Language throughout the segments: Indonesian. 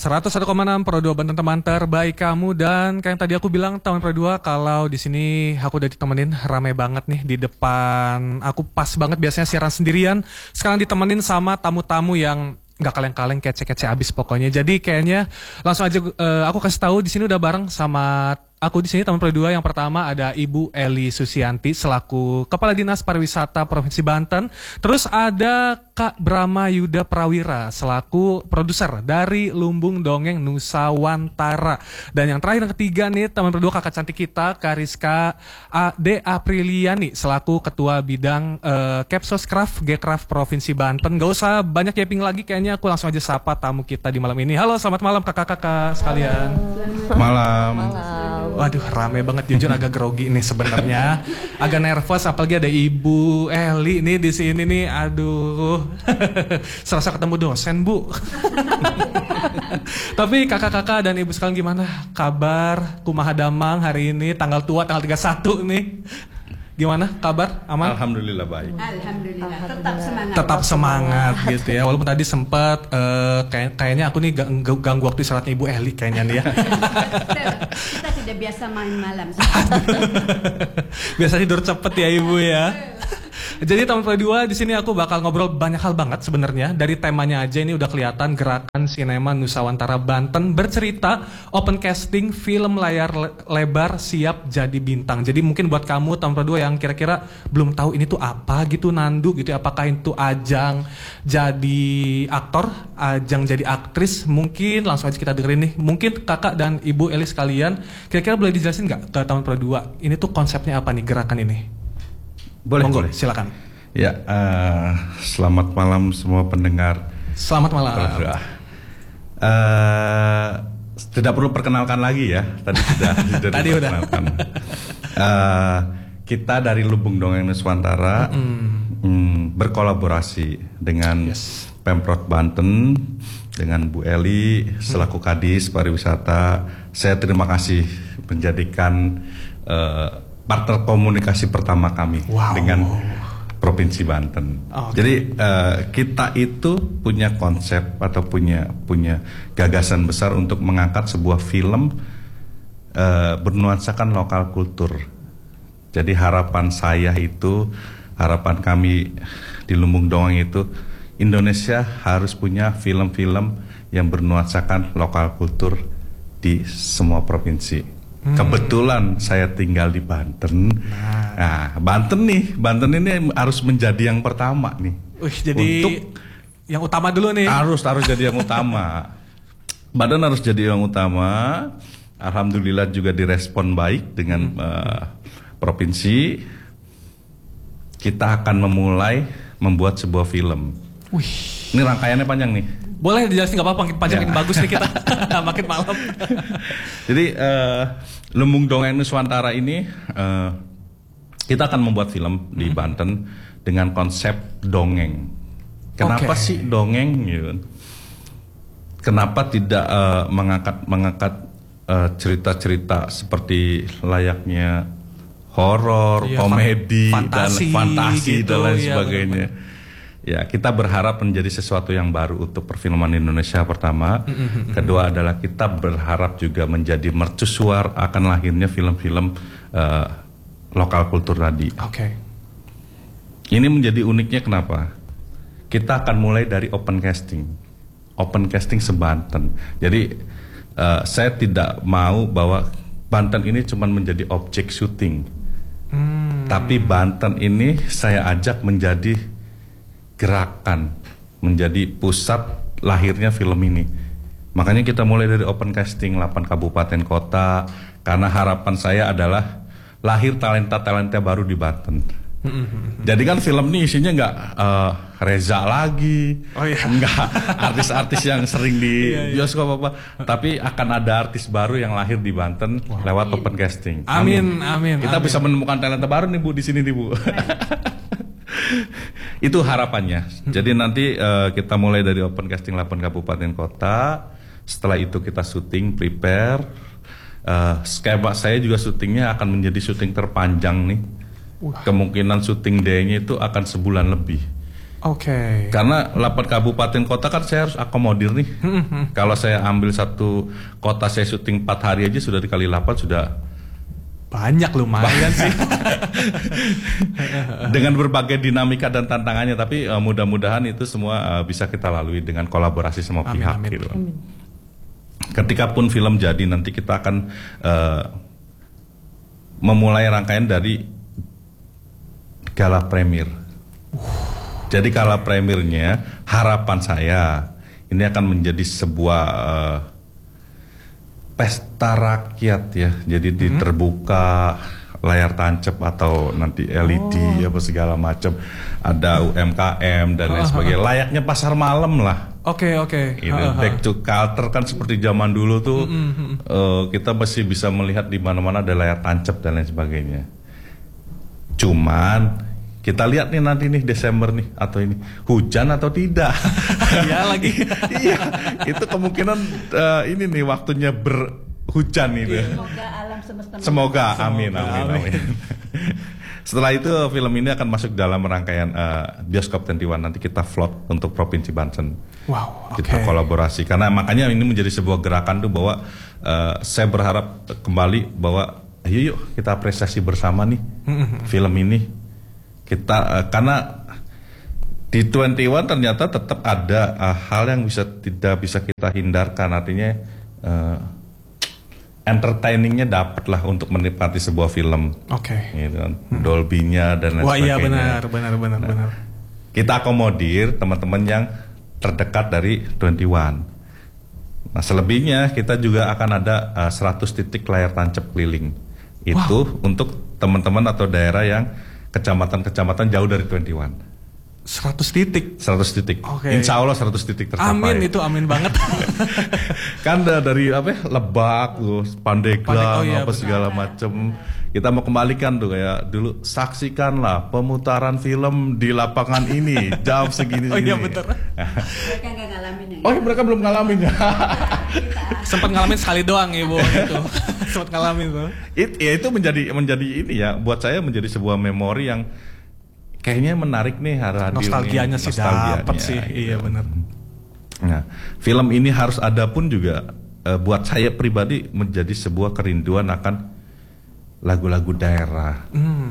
101,6 Pro 2 Banten, teman terbaik kamu. Dan kayak yang tadi aku bilang teman Pro 2, kalau di sini aku udah ditemenin ramai banget nih di depan. Aku pas banget biasanya siaran sendirian. Sekarang ditemenin sama tamu-tamu yang nggak kaleng-kaleng, kece-kece abis pokoknya. Jadi kayaknya langsung aja aku kasih tahu di sini udah bareng sama aku di sini teman Pro 2. Yang pertama ada Ibu Eli Susianti selaku Kepala Dinas Pariwisata Provinsi Banten. Terus ada Kak Brahma Yuda Prawira selaku produser dari Lumbung Dongeng Nusawantara. Dan yang terakhir yang ketiga nih teman Pro 2, kakak cantik kita Kariska D. Apriliani selaku Ketua Bidang Kepsoskraf Gekraf Provinsi Banten. Gak usah banyak yaping lagi, kayaknya aku langsung aja sapa tamu kita di malam ini. Halo, selamat malam kakak-kakak sekalian. Malam. Waduh, rame banget, jujur agak grogi nih sebenarnya. Agak nervous, apalagi ada Ibu Eli nih di sini nih. Aduh. Serasa ketemu dosen, Bu. Tapi kakak-kakak dan ibu sekalian, gimana kabar? Kumaha damang hari ini tanggal tua, tanggal 31 nih. Gimana kabar? Aman? Alhamdulillah baik. Alhamdulillah. Tetap semangat. Tetap semangat gitu ya. Walaupun tadi sempat kayaknya aku nih ganggu waktu istirahatnya Ibu Eli kayaknya nih ya. Kita tidak biasa main malam. Biasa tidur cepet ya Ibu ya. Jadi teman Pro 2 di sini aku bakal ngobrol banyak hal banget sebenarnya. Dari temanya aja ini udah kelihatan, Gerakan Sinema Nusawantara Banten bercerita open casting film layar lebar siap jadi bintang. Jadi mungkin buat kamu teman Pro 2 yang kira-kira belum tahu ini tuh apa gitu, Nandu gitu, apakah itu ajang jadi aktor, ajang jadi aktris, mungkin langsung aja kita dengerin nih. Mungkin kakak dan Ibu Eli sekalian, kira-kira boleh dijelasin nggak ke teman Pro 2 ini tuh konsepnya apa nih gerakan ini? Boleh, Monggo, boleh. silakan. Ya, selamat malam semua pendengar. Selamat malam. Tidak perlu perkenalkan lagi ya. Tadi sudah Tadi diperkenalkan. Kita dari Lumbung Dongeng Nusawantara berkolaborasi dengan Pemprov Banten, dengan Bu Eli selaku Kadis Pariwisata. Saya terima kasih menjadikan partner komunikasi pertama kami dengan Provinsi Banten. Jadi kita itu punya konsep atau punya gagasan besar untuk mengangkat sebuah film bernuansakan lokal kultur. Jadi harapan kami di Lumbung Dongeng itu, Indonesia harus punya film-film yang bernuansakan lokal kultur di semua provinsi. Kebetulan saya tinggal di Banten. Nah, Banten ini harus menjadi yang pertama nih. Jadi untuk yang utama dulu nih. Harus jadi yang utama. Banten harus jadi yang utama. Alhamdulillah juga direspon baik dengan provinsi. Kita akan memulai membuat sebuah film. Ini rangkaiannya panjang nih. Boleh dijelasin, nggak apa-apa, panjangin bagus nih kita. Makin malam. Jadi Lumbung Dongeng Nusawantara ini kita akan membuat film di Banten dengan konsep dongeng. Kenapa sih dongeng? Gitu. Kenapa tidak mengangkat cerita-cerita seperti layaknya horor, komedi, fantasi gitu, dan lain ya, sebagainya. bener-bener. Ya, kita berharap menjadi sesuatu yang baru untuk perfilman Indonesia pertama. Kedua adalah kita berharap juga menjadi mercusuar akan lahirnya film-film lokal kultur tadi. Ini menjadi uniknya kenapa? Kita akan mulai dari open casting sebanten. Jadi saya tidak mau bahwa Banten ini cuma menjadi objek syuting. Tapi Banten ini saya ajak menjadi gerakan, menjadi pusat lahirnya film ini. Makanya kita mulai dari open casting 8 kabupaten kota, karena harapan saya adalah lahir talenta-talenta baru di Banten. Jadi kan film ini isinya nggak Reza lagi, nggak artis-artis yang sering di bioskop apa, tapi akan ada artis baru yang lahir di Banten lewat open casting. Amin. Kita bisa menemukan talenta baru nih Bu di sini nih Bu. Itu harapannya. Jadi nanti kita mulai dari open casting 8 kabupaten kota. Setelah itu kita syuting, prepare. Skema saya juga syutingnya akan menjadi syuting terpanjang nih. Kemungkinan syuting day-nya itu akan sebulan lebih. Oke. Karena 8 kabupaten kota kan saya harus akomodir nih. Kalau saya ambil satu kota saya syuting 4 hari aja sudah dikali 8 sudah Banyak lumayan sih. dengan berbagai dinamika dan tantangannya, tapi mudah-mudahan itu semua bisa kita lalui dengan kolaborasi semua Amin, pihak amin. gitu. Ketika pun film jadi nanti kita akan memulai rangkaian dari gala premier. Jadi gala premiernya harapan saya ini akan menjadi sebuah pesta rakyat ya. Jadi terbuka layar tancap atau nanti LED apa segala macam, ada UMKM dan lain sebagainya. Layaknya pasar malam lah. Oke. Gitu. Back to culture kan seperti zaman dulu tuh kita masih bisa melihat di mana-mana ada layar tancap dan lain sebagainya. Cuman kita lihat nih nanti nih Desember nih atau ini hujan atau tidak. Iya lagi. Iya, itu kemungkinan ini nih waktunya berhujan itu. Semoga alam semesta. Semoga, amin. Setelah itu film ini akan masuk dalam rangkaian Bioskop 21, nanti kita vlog untuk Provinsi Banten. Wow, oke. Kita kolaborasi karena makanya ini menjadi sebuah gerakan tuh bahwa saya berharap kembali bahwa ayo yuk kita apresiasi bersama nih film ini. Kita karena di 21 ternyata tetap ada hal yang tidak bisa kita hindarkan, artinya entertainingnya dapat lah untuk menikmati sebuah film. Oke. Gitu kan. Dolby-nya dan lain Wah sebagainya. iya benar. Kita akomodir teman-teman yang terdekat dari 21. Nah selebihnya kita juga akan ada 100 titik layar tancap keliling. Itu untuk teman-teman atau daerah yang kecamatan-kecamatan jauh dari 21. 100 titik. 100 titik. Oke. Insya Allah 100 titik tercapai. Amin, itu amin banget. Kan dari Lebak, Pandeglang, iya, apa segala macem. Kita mau kembalikan tuh kayak dulu, saksikanlah pemutaran film di lapangan ini jam segini. Oh iya betul. Mereka nggak ngalamin yang Oh mereka belum ngalamin ya. Sempat ngalamin sekali doang ibu gitu. Sempat ngalamin tuh. Itu menjadi ini ya, buat saya menjadi sebuah memori yang kayaknya menarik nih hadir. Nostalgianya sih dapat sih, gitu. iya benar. Nah, film ini harus ada pun juga buat saya pribadi menjadi sebuah kerinduan akan lagu-lagu daerah,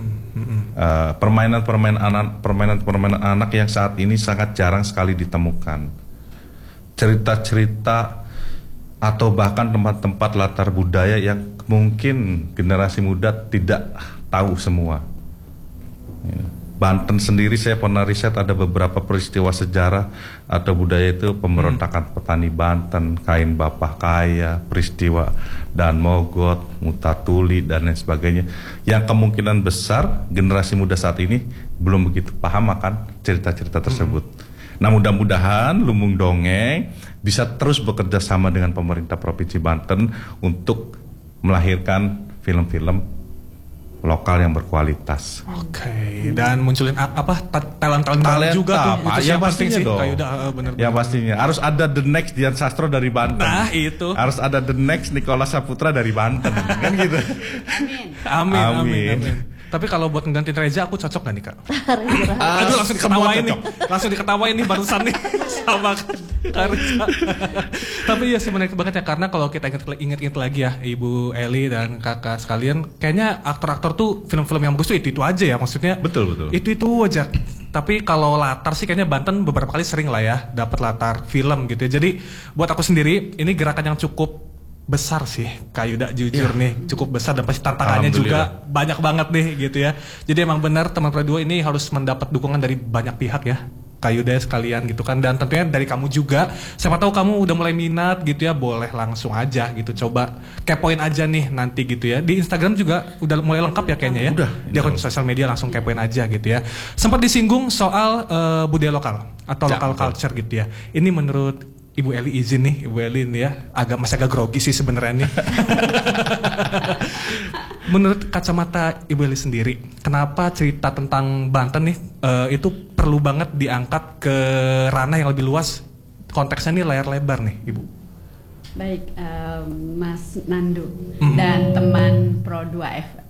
permainan anak yang saat ini sangat jarang sekali ditemukan, cerita-cerita atau bahkan tempat-tempat latar budaya yang mungkin generasi muda tidak tahu semua. Banten sendiri saya pernah riset ada beberapa peristiwa sejarah atau budaya itu pemberontakan petani Banten, Kain Bapah Kaya, peristiwa Dan Mogot, Mutatuli dan lain sebagainya. Yang kemungkinan besar generasi muda saat ini belum begitu paham akan cerita-cerita tersebut. Nah mudah-mudahan Lumbung Dongeng bisa terus bekerja sama dengan pemerintah Provinsi Banten untuk melahirkan film-film lokal yang berkualitas. Oke, dan munculin talent-talent baru juga tuh. Itu Ya yang penting pastinya sih. dong. Bener. Ya pastinya. Harus ada the next Dian Sastro dari Banten. Nah, itu. Harus ada the next Nicholas Saputra dari Banten. Kan gitu. Amin. Amin. Tapi kalau buat nggantiin Reza aku cocok gak nih kak? Ah, Aduh langsung diketawain nih. cocok. Langsung diketawain nih barusan nih. Sama Kak Reza. Tapi ya sih menarik banget ya. Karena kalau kita inget-inget lagi ya Ibu Eli dan kakak sekalian, kayaknya aktor-aktor tuh film-film yang bagus tuh itu aja ya. Maksudnya Betul. Itu aja. Tapi kalau latar sih kayaknya Banten beberapa kali sering lah ya dapat latar film gitu ya. Jadi buat aku sendiri ini gerakan yang cukup besar sih Kak Yuda, jujur nih cukup besar dan pasti tantangannya juga banyak banget nih gitu ya. Jadi emang benar teman Pro 2 ini harus mendapat dukungan dari banyak pihak ya Kak Yuda sekalian gitu kan, dan tentunya dari kamu juga. Siapa tahu kamu udah mulai minat gitu ya, boleh langsung aja gitu, coba kepoin aja nih nanti gitu ya. Di Instagram juga udah mulai lengkap ya kayaknya ya. Udah. Di akun sosial media langsung kepoin aja gitu ya. Sempat disinggung soal budaya lokal atau local culture gitu ya. Ini menurut Ibu Eli izin nih, Ibu Eli ini ya masih agak grogi sih sebenarnya nih. Menurut kacamata Ibu Eli sendiri, kenapa cerita tentang Banten nih itu perlu banget diangkat ke ranah yang lebih luas? Konteksnya nih layar lebar nih, Ibu. Baik, Mas Nandu dan teman Pro 2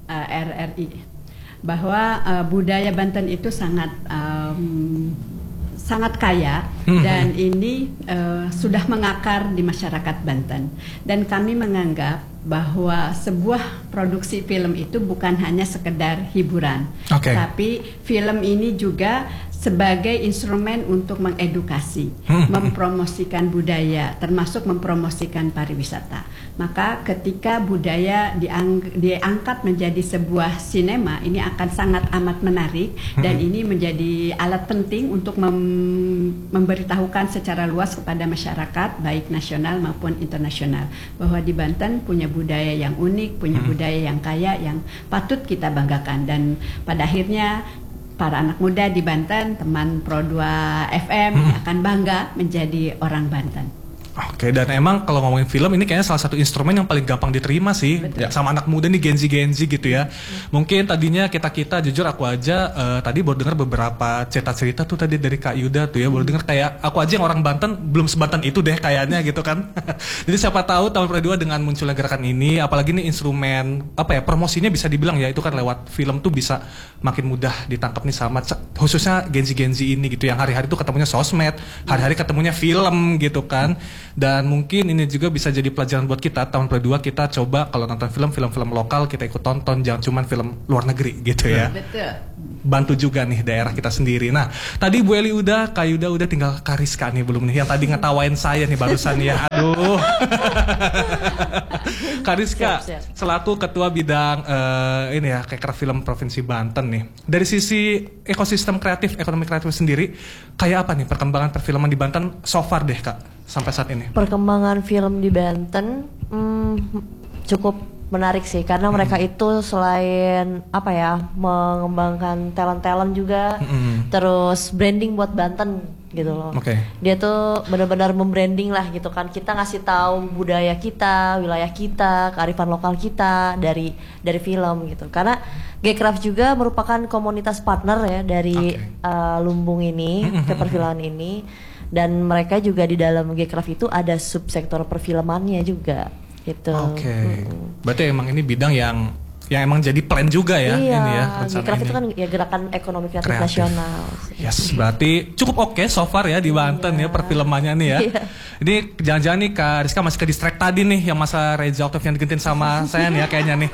RRI, bahwa budaya Banten itu sangat sangat kaya dan ini sudah mengakar di masyarakat Banten. Dan kami menganggap bahwa sebuah produksi film itu bukan hanya sekedar hiburan, tapi film ini juga sebagai instrumen untuk mengedukasi, mempromosikan budaya, termasuk mempromosikan pariwisata. Maka ketika budaya diangkat menjadi sebuah sinema, ini akan sangat amat menarik dan ini menjadi alat penting untuk memberitahukan secara luas kepada masyarakat, baik nasional maupun internasional, bahwa di Banten punya budaya yang unik, punya budaya yang kaya, yang patut kita banggakan. Dan pada akhirnya para anak muda di Banten, teman Pro2 FM akan bangga menjadi orang Banten. Oke, dan emang kalau ngomongin film ini kayaknya salah satu instrumen yang paling gampang diterima sih sama anak muda nih, Gen Z gitu ya. Mungkin tadinya kita jujur aku aja tadi baru dengar beberapa cerita tuh tadi dari Kak Yuda tuh ya, baru dengar kayak aku aja yang orang Banten belum sebanten itu deh kayaknya gitu kan. Jadi siapa tahu tahun kedua dengan munculnya gerakan ini, apalagi nih instrumen promosinya bisa dibilang ya itu kan lewat film tuh bisa makin mudah ditangkap nih sama khususnya Gen Z ini gitu yang hari-hari tuh ketemunya sosmed, hari-hari ketemunya film gitu kan. Dan mungkin ini juga bisa jadi pelajaran buat kita tahun kedua, kita coba kalau nonton film lokal kita ikut tonton, jangan cuma film luar negeri gitu ya. Betul. Bantu juga nih daerah kita sendiri. Nah, tadi Bu Eli udah, Kak Yuda udah, tinggal Kariska nih belum nih yang tadi ngetawain saya nih barusan ya. Aduh. Kariska selaku ketua bidang ini ya kayak film Provinsi Banten nih. Dari sisi ekosistem kreatif, ekonomi kreatif sendiri, kayak apa nih perkembangan perfilman di Banten so far deh Kak sampai saat ini? Perkembangan film di Banten cukup menarik sih karena mereka itu selain mengembangkan talent juga, terus branding buat Banten gitu loh. Dia tuh benar-benar membranding lah gitu kan. Kita ngasih tahu budaya kita, wilayah kita, kearifan lokal kita dari film gitu. Karena Gcraft juga merupakan komunitas partner ya dari Lumbung ini, ke perfilman ini. Dan mereka juga di dalam Gcraft itu ada subsektor perfilmannya juga gitu. Berarti emang ini bidang yang emang jadi plan juga ya. Iya, ini ya, Gcraft itu kan ya gerakan ekonomi kreatif nasional. Yes, berarti cukup oke so far ya di Banten ya perfilmannya nih ya. Ini jangan-jangan nih Kak Rizka masih ke distract tadi nih yang masa Reza Octave yang digentin sama saya nih ya kayaknya nih.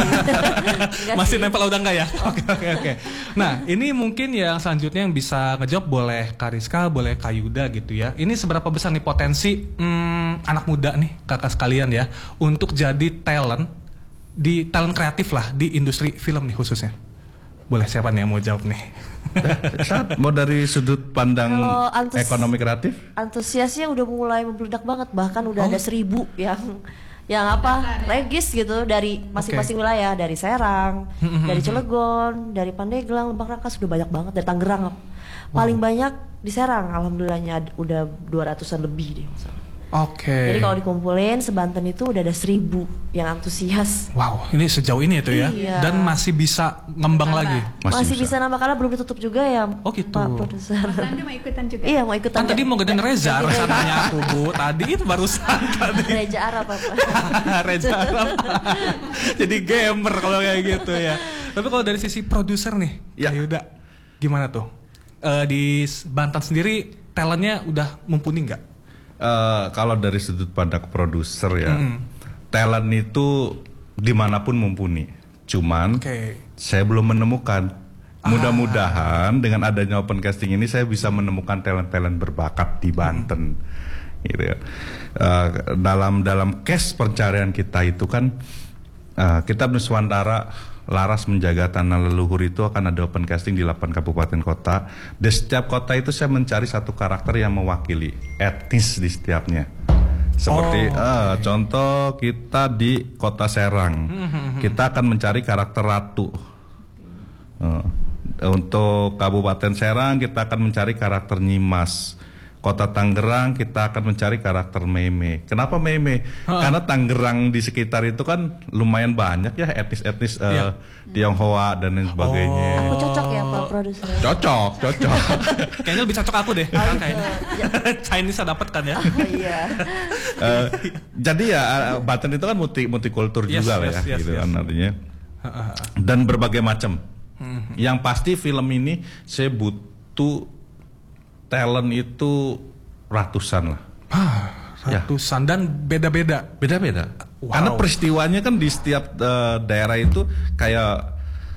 Masih nempel udah enggak ya? Oke. Nah, ini mungkin yang selanjutnya yang bisa ngejawab boleh Kak Rizka, boleh Kak Yuda gitu ya. Ini seberapa besar nih potensi anak muda nih kakak sekalian ya untuk jadi talent kreatif lah di industri film nih khususnya. Boleh siapa nih yang mau jawab nih? Mau dari sudut pandang ekonomi kreatif? Antusiasnya udah mulai membludak banget, bahkan udah ada 1.000 yang regis gitu dari masing-masing wilayah, dari Serang, dari Cilegon, dari Pandeglang, Lembang Rangkas sudah banyak banget, dari Tangerang paling banyak di Serang, alhamdulillahnya udah 200-an lebih deh. Jadi kalau dikumpulin sebanten itu udah ada 1.000 yang antusias. Wow, ini sejauh ini itu ya. Iya. Dan masih bisa ngembang lagi. Masih bisa nambah karena belum ditutup juga ya. Gitu. Pak Produser. Anda mau ikutan juga? Iya, mau ikutan. Kan tadi mau gedein Reza rencananya aku Bu. Tadi itu barusan tadi. Reza Arab apa? Reza Arab. Jadi gamer kalau kayak gitu ya. Tapi kalau dari sisi produser nih, ya Yuda, gimana tuh? Di Banten sendiri talentnya udah mumpuni nggak? Kalau dari sudut pandang produser ya, talent itu dimanapun mumpuni. Cuman saya belum menemukan. Mudah-mudahan dengan adanya open casting ini saya bisa menemukan talent-talent berbakat di Banten. Gitu ya. Dalam case pencarian kita itu kan kita Nuswantara laras menjaga tanah leluhur itu akan ada open casting di 8 kabupaten kota. Di setiap kota itu saya mencari satu karakter yang mewakili etnis di setiapnya. Seperti contoh kita di kota Serang, kita akan mencari karakter ratu. Untuk Kabupaten Serang kita akan mencari karakter Nyimas. Kota Tangerang kita akan mencari karakter Meme. Kenapa Meme? Karena Tangerang di sekitar itu kan lumayan banyak ya etnis-etnis Tionghoa dan lain sebagainya. Aku cocok ya Pak Produser. Cocok. Kayaknya lebih cocok aku deh. Kayaknya Chinese dapat kan ya. Iya. Jadi ya Banten itu kan multikultur juga lah ya, gitu kan artinya. Dan berbagai macam. Yang pasti film ini saya butuh talent itu ratusan lah. Ratusan dan beda-beda. Beda-beda. Wow. Karena peristiwanya kan di setiap daerah itu kayak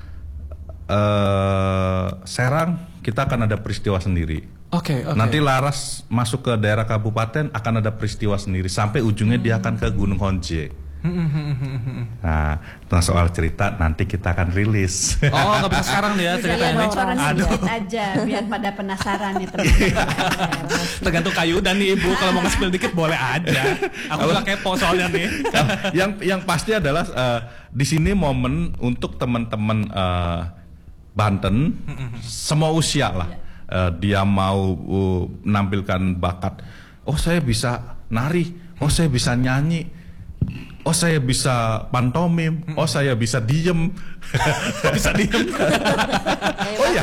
Serang kita akan ada peristiwa sendiri. Oke. Nanti Laras masuk ke daerah kabupaten akan ada peristiwa sendiri sampai ujungnya dia akan ke Gunung Honje. Nah soal cerita nanti kita akan rilis. Oh, nggak bisa sekarang ya ceritanya. Bocoran sedikit aja biar pada penasaran nih teman-teman. Tergantung kayu dan nih Ibu kalau mau nge-spill dikit boleh aja. Aku udah kepo soalnya nih. yang pasti adalah di sini momen untuk teman-teman Banten semua usia lah. Dia mau menampilkan bakat. Oh saya bisa nari. Oh saya bisa nyanyi. Oh saya bisa pantomim. Oh saya bisa diem. Bisa diem. Oh iya.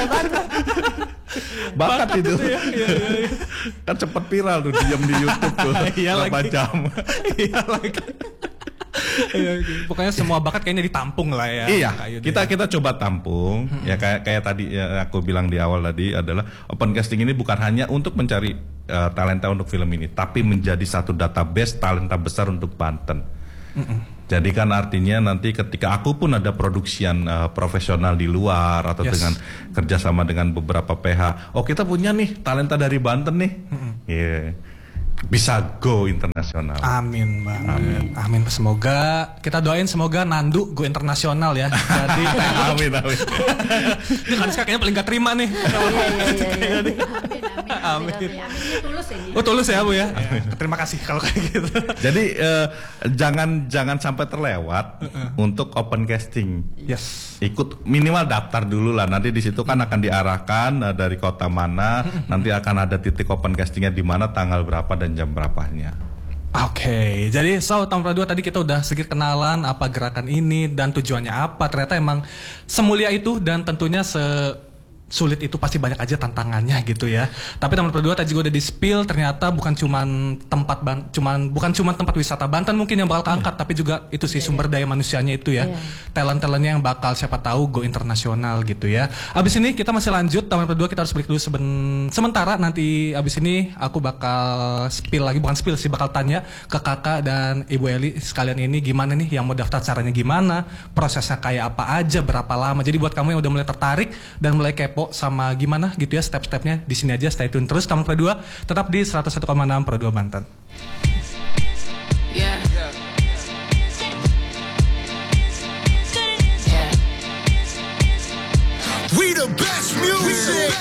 Bakat itu. Ya. Kan cepet viral tuh diem di YouTube tuh. Berapa jam. Iya lagi. Pokoknya semua bakat kayaknya ditampung lah ya. Iya, kita coba tampung. Ya kayak tadi ya aku bilang di awal tadi adalah open casting ini bukan hanya untuk mencari talenta untuk film ini, tapi menjadi satu database talenta besar untuk Banten. Jadi kan artinya nanti ketika aku pun ada produksian profesional di luar atau dengan kerjasama dengan beberapa PH, oh kita punya nih talenta dari Banten nih, bisa go internasional. Amin banget. Amin. Semoga kita doain semoga Nandu go internasional ya. Jadi amin. Ini kan kayaknya paling gak terima nih. Amin. Tulus ini. Oh tulus ya Bu ya. Terima kasih kalau kayak gitu. Jadi jangan sampai terlewat untuk open casting. Yes. Ikut minimal daftar dulu lah. Nanti di situ kan akan diarahkan dari kota mana. Nanti akan ada titik open castingnya di mana, tanggal berapa dan jam berapanya. Oke, jadi tahun kedua tadi kita udah sedikit kenalan apa gerakan ini dan tujuannya apa. Ternyata emang semulia itu dan tentunya sulit itu pasti banyak aja tantangannya gitu ya. Tapi teman kedua tadi juga udah di spill ternyata bukan cuman tempat wisata Banten mungkin yang bakal keangkat, tapi juga itu sih sumber daya manusianya itu ya. Talent-talentnya yang bakal siapa tahu go internasional gitu ya. Abis ini kita masih lanjut teman kedua, kita harus break dulu sementara. Nanti abis ini aku bakal bakal tanya ke kakak dan Ibu Eli sekalian ini gimana nih yang mau daftar, caranya gimana, prosesnya kayak apa aja, berapa lama. Jadi buat kamu yang udah mulai tertarik dan mulai kepo sama gimana gitu ya step-stepnya, di sini aja stay tune terus. Taman Pro2 tetap di 101,6 Pro2 Banten. We the best music.